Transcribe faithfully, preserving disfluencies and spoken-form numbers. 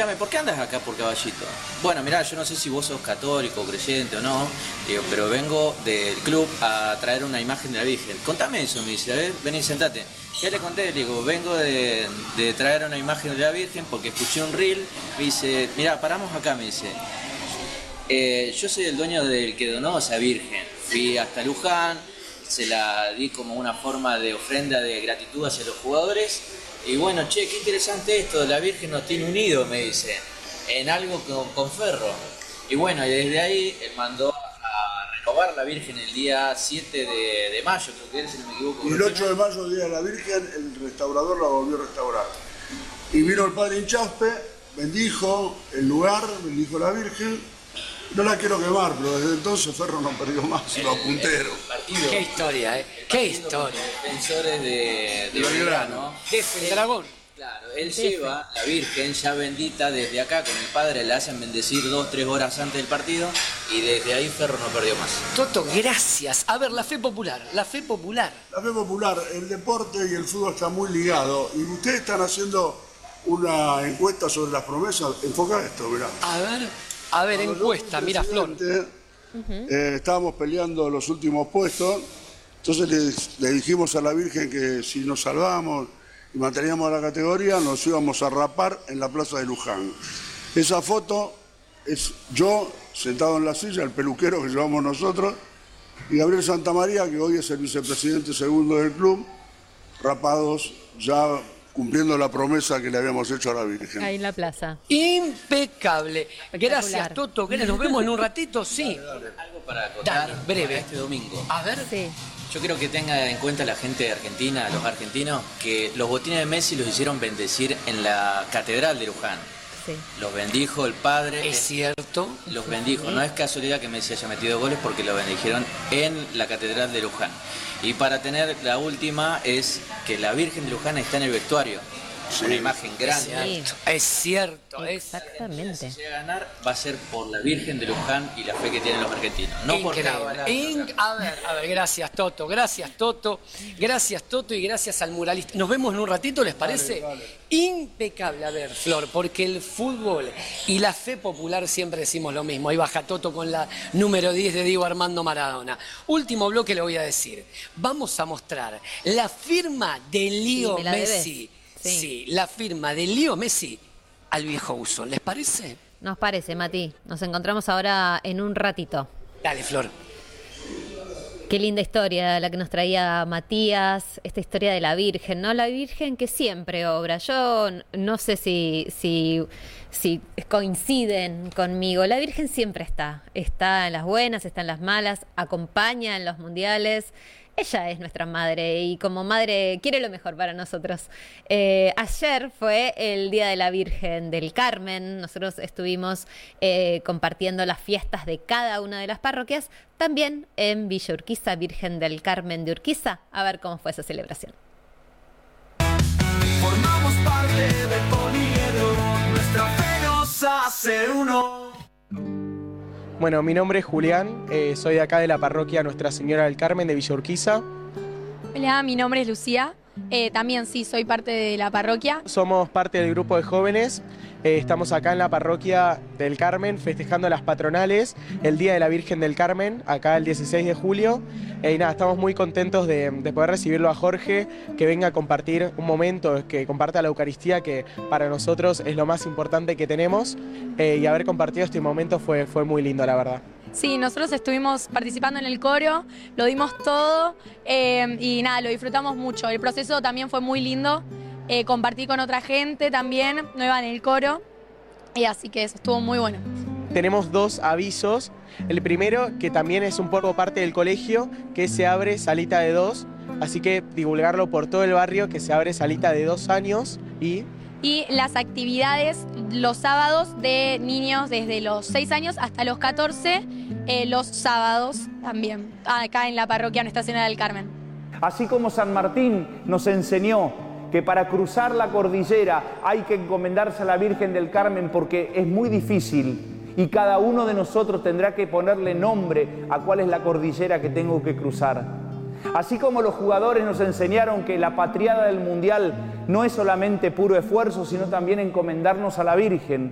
escuchame, ¿por qué andas acá por Caballito? Bueno, mirá, yo no sé si vos sos católico, creyente o no, digo, pero vengo del club a traer una imagen de la Virgen. Contame eso, me dice, a ver, vení, sentate. Ya le conté, le digo, vengo de, de traer una imagen de la Virgen porque escuché un reel, me dice, mirá, paramos acá, me dice. Eh, yo soy el dueño del que donó esa Virgen. Fui hasta Luján, se la di como una forma de ofrenda de gratitud hacia los jugadores. Y bueno, che, qué interesante esto, la Virgen nos tiene unidos, me dice, en algo con, con Ferro. Y bueno, y desde ahí él mandó a renovar la Virgen el día siete de, de mayo, creo que era, si no me equivoco. Y el ocho de mayo, día de la Virgen, el restaurador la volvió a restaurar. Y vino el padre Inchaspe, bendijo el lugar, bendijo la Virgen. No la quiero quemar, pero desde entonces Ferro no perdió más, los punteros. Qué historia, ¿eh? Qué historia. Defensores de, de Belgrano. De Dragón. Claro, él lleva la Virgen ya bendita desde acá, con el padre le hacen bendecir dos, tres horas antes del partido y desde ahí Ferro no perdió más. Toto, gracias. A ver, la fe popular, la fe popular. La fe popular, el deporte y el fútbol están muy ligados. Y ustedes están haciendo una encuesta sobre las promesas. Enfoca esto, mirá. A ver, a ver, Cuando encuesta, mira, Flor. Uh-huh. eh, estábamos peleando los últimos puestos, entonces le, le dijimos a la Virgen que si nos salvábamos y manteníamos la categoría, nos íbamos a rapar en la plaza de Luján. Esa foto es yo sentado en la silla, el peluquero que llevamos nosotros, y Gabriel Santamaría, que hoy es el vicepresidente segundo del club, rapados ya cumpliendo la promesa que le habíamos hecho a la Virgen. Ahí en la plaza. Impecable. Gracias, Toto. Nos vemos en un ratito, sí. Algo para acotar. Dale, breve. Este domingo. A ver. Sí. Yo creo que tenga en cuenta la gente de Argentina, los argentinos, que los botines de Messi los hicieron bendecir en la Catedral de Luján. Sí. Los bendijo el padre. Es cierto. Los bendijo. No es casualidad que Messi haya metido goles porque lo bendijeron en la Catedral de Luján. Y para tener la última es que la Virgen de Luján está en el vestuario. Sí. Una imagen grande. Sí. Es cierto. Exactamente. Si llega a ganar va a ser por la Virgen de Luján y la fe que tienen los argentinos. No Increíble. por Inc a ver, a ver, gracias Toto, gracias Toto, gracias Toto y gracias al muralista. Nos vemos en un ratito, ¿les parece? Vale, vale. Impecable, a ver, Flor, porque el fútbol y la fe popular siempre decimos lo mismo. Ahí baja Toto con la número diez de Diego Armando Maradona. Último bloque le voy a decir. Vamos a mostrar la firma de Leo sí, Messi. Sí. sí, la firma de Leo Messi al viejo uso. ¿Les parece? Nos parece, Mati. Nos encontramos ahora en un ratito. Dale, Flor. Qué linda historia la que nos traía Matías, esta historia de la Virgen, ¿no? La Virgen que siempre obra. Yo no sé si, si, si coinciden conmigo. La Virgen siempre está. Está en las buenas, está en las malas, acompaña en los mundiales. Ella es nuestra madre y como madre quiere lo mejor para nosotros. Eh, ayer fue el Día de la Virgen del Carmen. Nosotros estuvimos eh, compartiendo las fiestas de cada una de las parroquias, también en Villa Urquiza, Virgen del Carmen de Urquiza. A ver cómo fue esa celebración. Formamos parte del poliedro, nuestra fe nos hace uno. Bueno, mi nombre es Julián, eh, soy de acá de la parroquia Nuestra Señora del Carmen de Villa Urquiza. Hola, mi nombre es Lucía, eh, también sí, soy parte de la parroquia. Somos parte del grupo de jóvenes, eh, estamos acá en la parroquia del Carmen festejando las patronales, el Día de la Virgen del Carmen, acá el dieciséis de julio. Eh, y nada, estamos muy contentos de, de poder recibirlo a Jorge, que venga a compartir un momento, que comparta la Eucaristía, que para nosotros es lo más importante que tenemos. Eh, y haber compartido este momento fue, fue muy lindo, la verdad. Sí, nosotros estuvimos participando en el coro, lo dimos todo eh, y nada, lo disfrutamos mucho. El proceso también fue muy lindo, eh, compartí con otra gente también, nueva en el coro, y así que eso estuvo muy bueno. Tenemos dos avisos. El primero, que también es un poco parte del colegio, que se abre salita de dos, así que divulgarlo por todo el barrio, que se abre salita de dos años y... Y las actividades los sábados de niños desde los seis años hasta los catorce, eh, los sábados también, acá en la parroquia Nuestra Señora del Carmen. Así como San Martín nos enseñó que para cruzar la cordillera hay que encomendarse a la Virgen del Carmen porque es muy difícil y cada uno de nosotros tendrá que ponerle nombre a cuál es la cordillera que tengo que cruzar. Así como los jugadores nos enseñaron que la patriada del Mundial no es solamente puro esfuerzo, sino también encomendarnos a la Virgen.